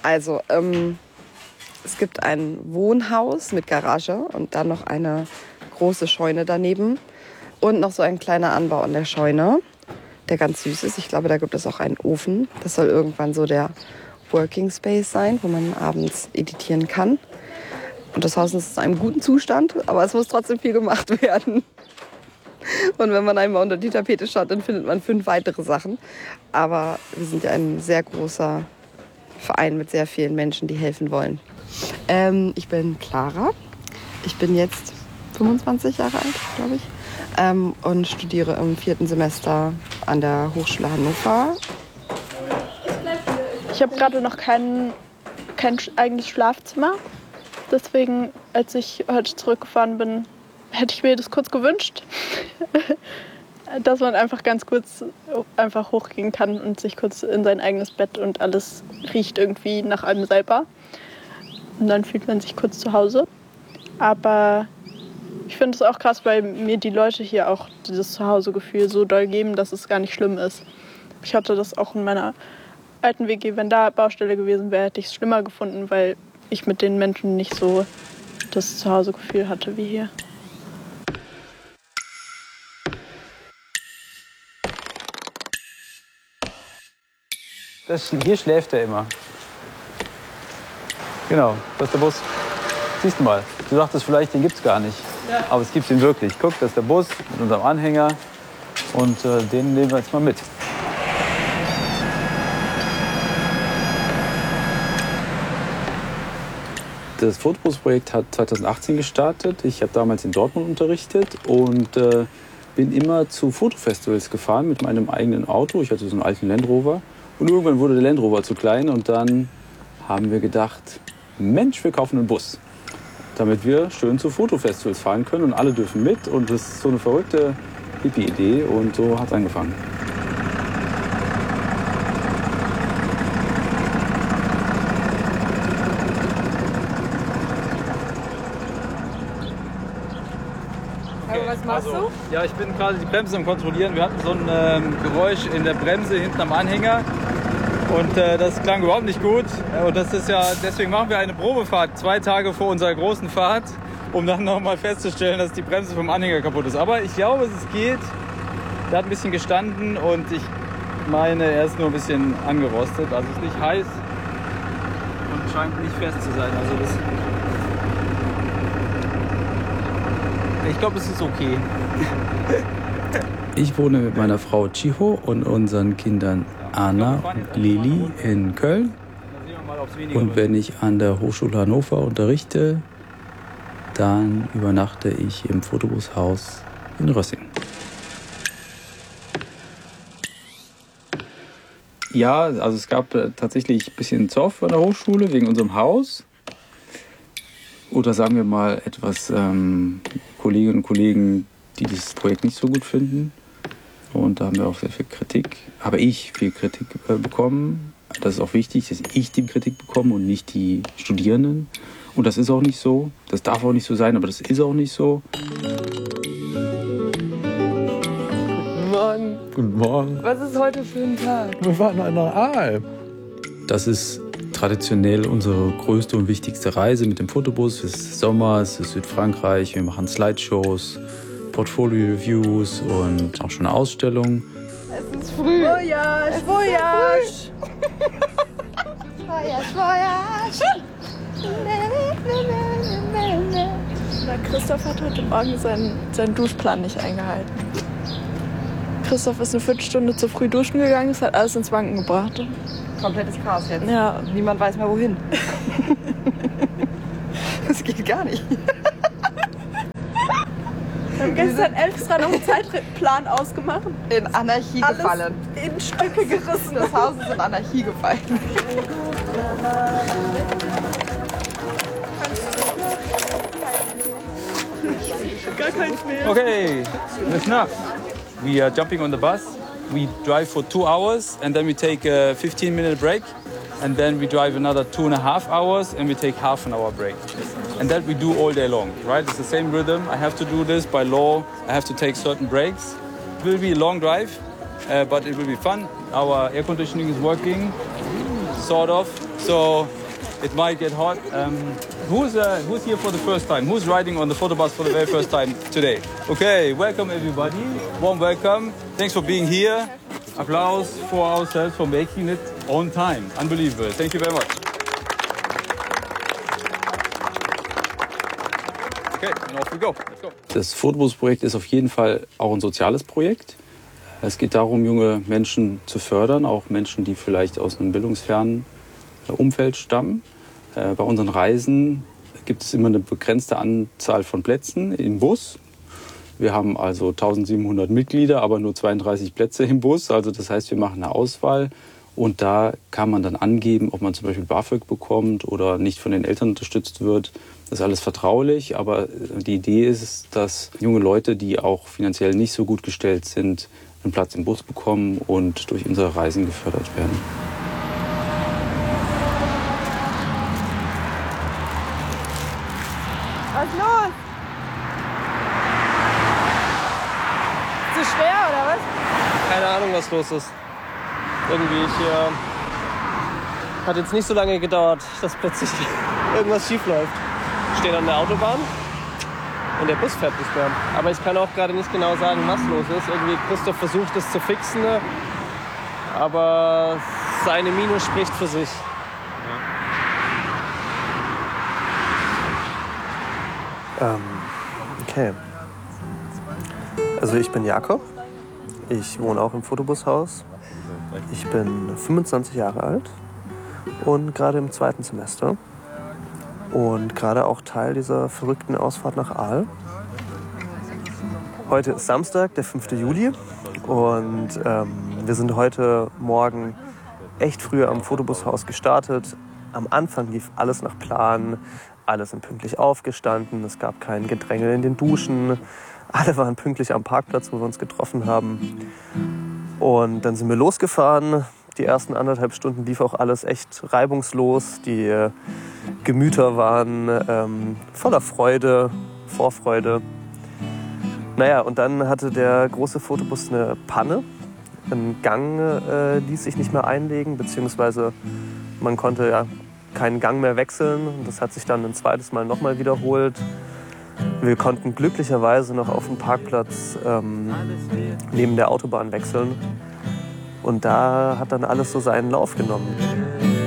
Also, es gibt ein Wohnhaus mit Garage und dann noch eine große Scheune daneben. Und noch so ein kleiner Anbau in der Scheune, der ganz süß ist. Ich glaube, da gibt es auch einen Ofen. Das soll irgendwann so der Working Space sein, wo man abends editieren kann. Und das Haus ist in einem guten Zustand, aber es muss trotzdem viel gemacht werden. Und wenn man einmal unter die Tapete schaut, dann findet man 5 weitere Sachen. Aber wir sind ja ein sehr großer Verein mit sehr vielen Menschen, die helfen wollen. Ich bin Clara. Ich bin jetzt 25 Jahre alt, glaube ich. Und studiere im 4. Semester an der Hochschule Hannover. Ich habe gerade noch kein eigenes Schlafzimmer. Deswegen, als ich heute zurückgefahren bin, hätte ich mir das kurz gewünscht, dass man einfach ganz kurz einfach hochgehen kann und sich kurz in sein eigenes Bett und alles riecht irgendwie nach einem selber. Und dann fühlt man sich kurz zu Hause. Aber ich finde es auch krass, weil mir die Leute hier auch dieses Zuhausegefühl so doll geben, dass es gar nicht schlimm ist. Ich hatte das auch in meiner alten WG, wenn da Baustelle gewesen wäre, hätte ich es schlimmer gefunden, weil ich mit den Menschen nicht so das Zuhausegefühl hatte wie hier. Hier schläft er immer. Genau, das ist der Bus. Siehst du mal, du dachtest vielleicht, den gibt's gar nicht. Ja. Aber es gibt ihn wirklich. Guck, das ist der Bus mit unserem Anhänger. Und den nehmen wir jetzt mal mit. Das Fotobus-Projekt hat 2018 gestartet. Ich habe damals in Dortmund unterrichtet und bin immer zu Fotofestivals gefahren mit meinem eigenen Auto. Ich hatte so einen alten Land Rover. Und irgendwann wurde der Land Rover zu klein und dann haben wir gedacht, Mensch, wir kaufen einen Bus, damit wir schön zu Fotofestivals fahren können und alle dürfen mit. Und das ist so eine verrückte Hippie-Idee und so hat es angefangen. Aber was machst du? Ja, ich bin gerade die Bremse am Kontrollieren. Wir hatten so ein Geräusch in der Bremse hinten am Anhänger. Und das klang überhaupt nicht gut. Und das ist ja, deswegen machen wir eine Probefahrt 2 Tage vor unserer großen Fahrt, um dann nochmal festzustellen, dass die Bremse vom Anhänger kaputt ist. Aber ich glaube, es geht. Der hat ein bisschen gestanden und ich meine, er ist nur ein bisschen angerostet. Also es ist nicht heiß und scheint nicht fest zu sein. Also das, ich glaube, es ist okay. Ich wohne mit meiner Frau Chiho und unseren Kindern Anna und Lili in Köln. Und wenn ich an der Hochschule Hannover unterrichte, dann übernachte ich im Fotobushaus in Rössing. Ja, also es gab tatsächlich ein bisschen Zoff an der Hochschule wegen unserem Haus. Oder sagen wir mal etwas Kolleginnen und Kollegen, die das Projekt nicht so gut finden. Und da haben wir auch sehr viel Kritik. Habe ich viel Kritik bekommen. Das ist auch wichtig, dass ich die Kritik bekomme und nicht die Studierenden. Und das ist auch nicht so. Das darf auch nicht so sein, aber das ist auch nicht so. Guten Morgen. Guten Morgen. Was ist heute für ein Tag? Wir waren an der Alm. Das ist traditionell unsere größte und wichtigste Reise mit dem Fotobus. Es ist Sommer, es ist Südfrankreich, wir machen Slideshows, Portfolio-Reviews und auch schon Ausstellungen. Es ist früh. Voyage, Voyage! Der Christoph hat heute Morgen seinen Duschplan nicht eingehalten. Christoph ist eine Viertelstunde zu früh duschen gegangen, das hat alles ins Wanken gebracht. Komplettes Chaos jetzt. Ja. Niemand weiß mehr wohin. Das geht gar nicht. Wir haben gestern extra noch einen Zeitplan ausgemacht. In Anarchie gefallen. In Stücke gerissen. Das Haus ist in Anarchie gefallen. Gar keins mehr. Okay, listen up. We are jumping on the bus. We drive for 2 hours and then we take a 15-minute break. And then we drive another 2.5 hours and we take half an hour break. And that we do all day long, right? It's the same rhythm. I have to do this by law. I have to take certain breaks. It will be a long drive, but it will be fun. Our air conditioning is working. sort of. So it might get hot. Who's here for the first time? Who's riding on the photo bus for the very first time today? Okay, welcome everybody. Warm welcome. Thanks for being here. Applause for ourselves for making it on time. Unbelievable. Thank you very much. Okay, and off we go. Let's go. Das Fotobus-Projekt ist auf jeden Fall auch ein soziales Projekt. Es geht darum, junge Menschen zu fördern, auch Menschen, die vielleicht aus einem bildungsfernen Umfeld stammen. Bei unseren Reisen gibt es immer eine begrenzte Anzahl von Plätzen im Bus. Wir haben also 1700 Mitglieder, aber nur 32 Plätze im Bus. Also das heißt, wir machen eine Auswahl und da kann man dann angeben, ob man zum Beispiel BAföG bekommt oder nicht von den Eltern unterstützt wird. Das ist alles vertraulich, aber die Idee ist, dass junge Leute, die auch finanziell nicht so gut gestellt sind, einen Platz im Bus bekommen und durch unsere Reisen gefördert werden. Was ist los? Zu schwer oder was? Keine Ahnung, was los ist. Irgendwie, hat jetzt nicht so lange gedauert, dass plötzlich irgendwas schief läuft. Ich stehe an der Autobahn und der Bus fährt nicht mehr. Aber ich kann auch gerade nicht genau sagen, was los ist. Irgendwie Christoph versucht es zu fixen, aber seine Miene spricht für sich. Okay. Also ich bin Jakob. Ich wohne auch im Fotobushaus. Ich bin 25 Jahre alt und gerade im 2. Semester. Und gerade auch Teil dieser verrückten Ausfahrt nach Aal. Heute ist Samstag, der 5. Juli. Und wir sind heute Morgen echt früh am Fotobushaus gestartet. Am Anfang lief alles nach Plan. Alle sind pünktlich aufgestanden. Es gab kein Gedrängel in den Duschen. Alle waren pünktlich am Parkplatz, wo wir uns getroffen haben. Und dann sind wir losgefahren. Die ersten 1,5 Stunden lief auch alles echt reibungslos. Die Gemüter waren voller Freude, Vorfreude. Naja, und dann hatte der große Fotobus eine Panne. Ein Gang ließ sich nicht mehr einlegen, beziehungsweise man konnte ja keinen Gang mehr wechseln. Das hat sich dann ein zweites Mal nochmal wiederholt. Wir konnten glücklicherweise noch auf dem Parkplatz neben der Autobahn wechseln. Und da hat dann alles so seinen Lauf genommen.